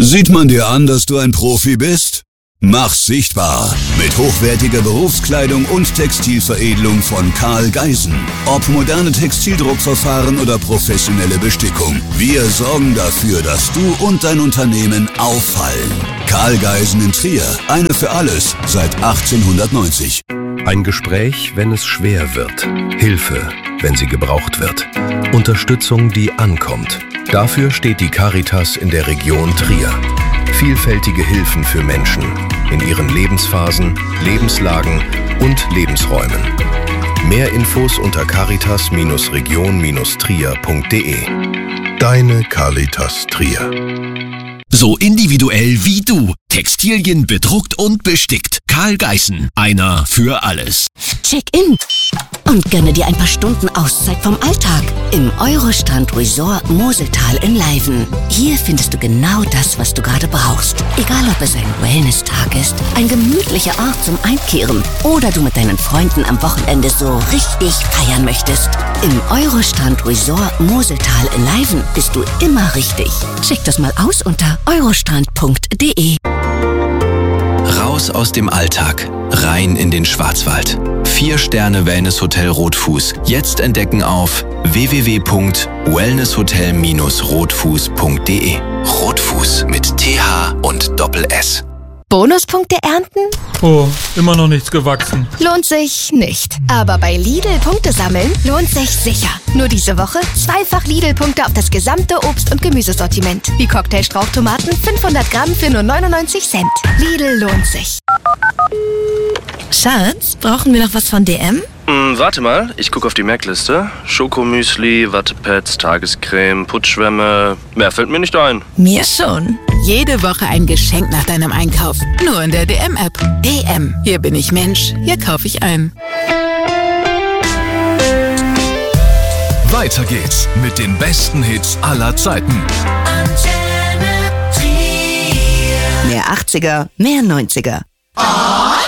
Sieht man dir an, dass du ein Profi bist? Mach's sichtbar mit hochwertiger Berufskleidung und Textilveredelung von Karl Geisen. Ob moderne Textildruckverfahren oder professionelle Bestickung. Wir sorgen dafür, dass du und dein Unternehmen auffallen. Karl Geisen in Trier. Eine für alles seit 1890. Ein Gespräch, wenn es schwer wird. Hilfe, wenn sie gebraucht wird. Unterstützung, die ankommt. Dafür steht die Caritas in der Region Trier. Vielfältige Hilfen für Menschen in ihren Lebensphasen, Lebenslagen und Lebensräumen. Mehr Infos unter caritas-region-trier.de. Deine Caritas Trier. So individuell wie du. Textilien bedruckt und bestickt. Karl Geisen. Einer für alles. Check-in und gönne dir ein paar Stunden Auszeit vom Alltag im Eurostrand Resort Moseltal in Leiven. Hier findest du genau das, was du gerade brauchst. Egal, ob es ein Wellness-Tag ist, ein gemütlicher Ort zum Einkehren oder du mit deinen Freunden am Wochenende so richtig feiern möchtest. Im Eurostrand Resort Moseltal in Leiven bist du immer richtig. Check das mal aus unter eurostrand.de. Raus aus dem Alltag, rein in den Schwarzwald. 4-Sterne-Wellness-Hotel Rotfuß. Jetzt entdecken auf www.wellnesshotel-rotfuß.de. Rotfuß mit TH und Doppel-S. Bonuspunkte ernten? Oh, immer noch nichts gewachsen. Lohnt sich nicht. Aber bei Lidl Punkte sammeln lohnt sich sicher. Nur diese Woche 2-fach Lidl-Punkte auf das gesamte Obst- und Gemüsesortiment. Wie Cocktail-Strauchtomaten 500 Gramm für nur 99 Cent. Lidl lohnt sich. Schatz, brauchen wir noch was von DM? Warte mal, ich gucke auf die Merkliste. Schokomüsli, Wattepads, Tagescreme, Putzschwämme. Mehr fällt mir nicht ein. Mir schon. Jede Woche ein Geschenk nach deinem Einkauf. Nur in der DM-App. DM. Hier bin ich Mensch. Hier kaufe ich ein. Weiter geht's mit den besten Hits aller Zeiten. Mehr 80er, mehr 90er.